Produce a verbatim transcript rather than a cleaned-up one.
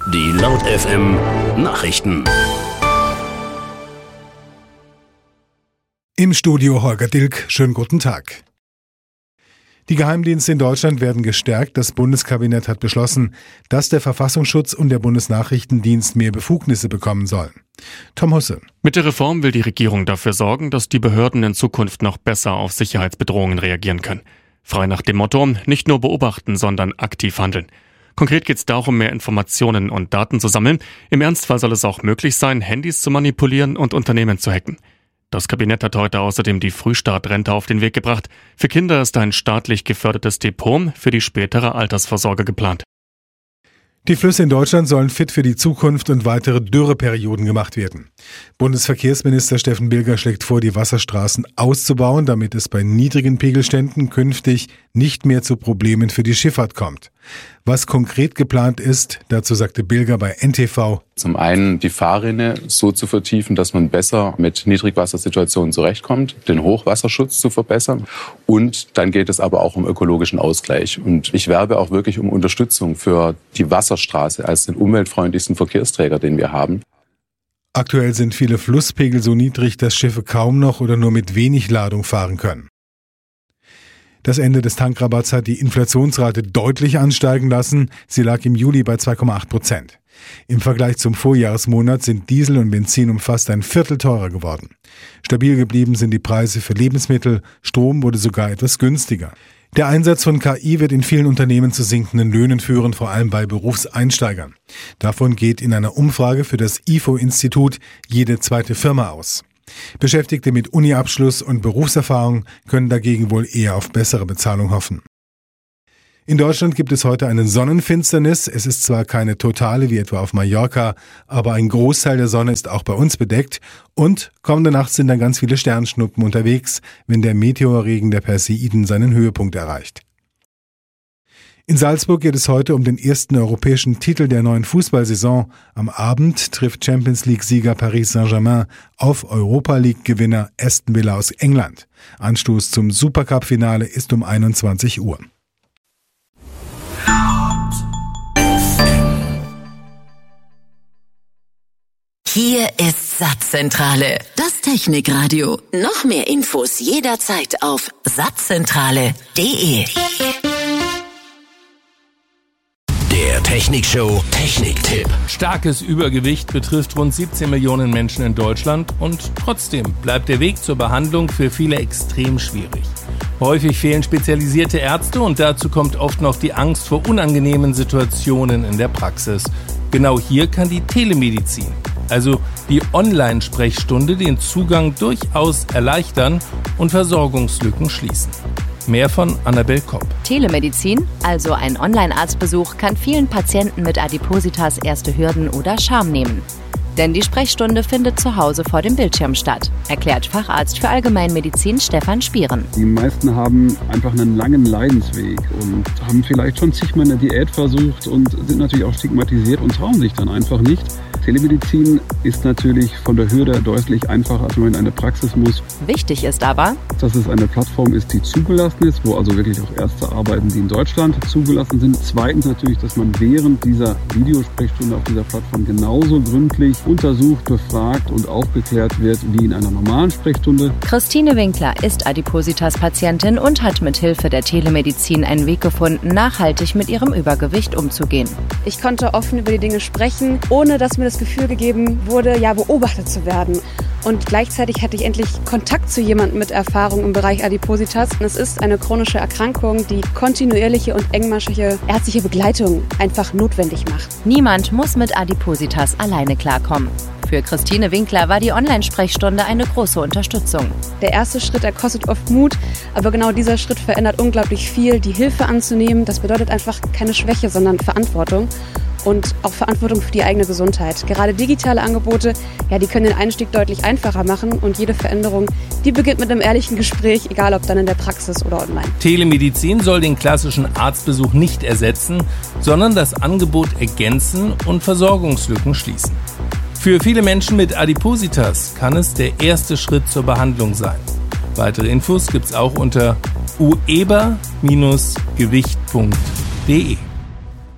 Die Laut F M Nachrichten. Im Studio Holger Dilk, schönen guten Tag. Die Geheimdienste in Deutschland werden gestärkt. Das Bundeskabinett hat beschlossen, dass der Verfassungsschutz und der Bundesnachrichtendienst mehr Befugnisse bekommen sollen. Tom Husse. Mit der Reform will die Regierung dafür sorgen, dass die Behörden in Zukunft noch besser auf Sicherheitsbedrohungen reagieren können. Frei nach dem Motto, nicht nur beobachten, sondern aktiv handeln. Konkret geht es darum, mehr Informationen und Daten zu sammeln. Im Ernstfall soll es auch möglich sein, Handys zu manipulieren und Unternehmen zu hacken. Das Kabinett hat heute außerdem die Frühstartrente auf den Weg gebracht. Für Kinder ist ein staatlich gefördertes Depot für die spätere Altersvorsorge geplant. Die Flüsse in Deutschland sollen fit für die Zukunft und weitere Dürreperioden gemacht werden. Bundesverkehrsminister Steffen Bilger schlägt vor, die Wasserstraßen auszubauen, damit es bei niedrigen Pegelständen künftig nicht mehr zu Problemen für die Schifffahrt kommt. Was konkret geplant ist, dazu sagte Bilger bei N T V: Zum einen die Fahrrinne so zu vertiefen, dass man besser mit Niedrigwassersituationen zurechtkommt, den Hochwasserschutz zu verbessern, und dann geht es aber auch um ökologischen Ausgleich. Und ich werbe auch wirklich um Unterstützung für die Wasserstraße als den umweltfreundlichsten Verkehrsträger, den wir haben. Aktuell sind viele Flusspegel so niedrig, dass Schiffe kaum noch oder nur mit wenig Ladung fahren können. Das Ende des Tankrabatts hat die Inflationsrate deutlich ansteigen lassen. Sie lag im Juli bei zwei Komma acht Prozent. Im Vergleich zum Vorjahresmonat sind Diesel und Benzin um fast ein Viertel teurer geworden. Stabil geblieben sind die Preise für Lebensmittel. Strom wurde sogar etwas günstiger. Der Einsatz von K I wird in vielen Unternehmen zu sinkenden Löhnen führen, vor allem bei Berufseinsteigern. Davon geht in einer Umfrage für das I F O-Institut jede zweite Firma aus. Beschäftigte mit Uni-Abschluss und Berufserfahrung können dagegen wohl eher auf bessere Bezahlung hoffen. In Deutschland gibt es heute eine Sonnenfinsternis. Es ist zwar keine totale wie etwa auf Mallorca, aber ein Großteil der Sonne ist auch bei uns bedeckt. Und kommende Nacht sind dann ganz viele Sternschnuppen unterwegs, wenn der Meteorregen der Perseiden seinen Höhepunkt erreicht. In Salzburg geht es heute um den ersten europäischen Titel der neuen Fußballsaison. Am Abend trifft Champions-League-Sieger Paris Saint-Germain auf Europa-League-Gewinner Aston Villa aus England. Anstoß zum Supercup-Finale ist um einundzwanzig Uhr. Hier ist Satzzentrale, das Technikradio. Noch mehr Infos jederzeit auf satzzentrale punkt de. Der Technikshow Techniktipp. Starkes Übergewicht betrifft rund siebzehn Millionen Menschen in Deutschland und trotzdem bleibt der Weg zur Behandlung für viele extrem schwierig. Häufig fehlen spezialisierte Ärzte und dazu kommt oft noch die Angst vor unangenehmen Situationen in der Praxis. Genau hier kann die Telemedizin, also die Online-Sprechstunde, den Zugang durchaus erleichtern und Versorgungslücken schließen. Mehr von Annabel Kopp. Telemedizin, also ein Online-Arztbesuch, kann vielen Patienten mit Adipositas erste Hürden oder Scham nehmen. Denn die Sprechstunde findet zu Hause vor dem Bildschirm statt, erklärt Facharzt für Allgemeinmedizin Stefan Spieren. Die meisten haben einfach einen langen Leidensweg und haben vielleicht schon zigmal eine Diät versucht und sind natürlich auch stigmatisiert und trauen sich dann einfach nicht. Telemedizin ist natürlich von der Hürde deutlich einfacher, als wenn man in eine Praxis muss. Wichtig ist aber, dass es eine Plattform ist, die zugelassen ist, wo also wirklich auch Ärzte arbeiten, die in Deutschland zugelassen sind. Zweitens natürlich, dass man während dieser Videosprechstunde auf dieser Plattform genauso gründlich untersucht, befragt und aufgeklärt wird wie in einer normalen Sprechstunde. Christine Winkler ist Adipositas-Patientin und hat mit Hilfe der Telemedizin einen Weg gefunden, nachhaltig mit ihrem Übergewicht umzugehen. Ich konnte offen über die Dinge sprechen, ohne dass mir das Gefühl gegeben wurde, ja, beobachtet zu werden. Und gleichzeitig hatte ich endlich Kontakt zu jemandem mit Erfahrung im Bereich Adipositas. Es ist eine chronische Erkrankung, die kontinuierliche und engmaschige ärztliche Begleitung einfach notwendig macht. Niemand muss mit Adipositas alleine klarkommen. Für Christine Winkler war die Online-Sprechstunde eine große Unterstützung. Der erste Schritt, der kostet oft Mut, aber genau dieser Schritt verändert unglaublich viel. Die Hilfe anzunehmen, das bedeutet einfach keine Schwäche, sondern Verantwortung. Und auch Verantwortung für die eigene Gesundheit. Gerade digitale Angebote, ja, die können den Einstieg deutlich einfacher machen und jede Veränderung, die beginnt mit einem ehrlichen Gespräch, egal ob dann in der Praxis oder online. Telemedizin soll den klassischen Arztbesuch nicht ersetzen, sondern das Angebot ergänzen und Versorgungslücken schließen. Für viele Menschen mit Adipositas kann es der erste Schritt zur Behandlung sein. Weitere Infos gibt's auch unter ueber Bindestrich gewicht punkt de.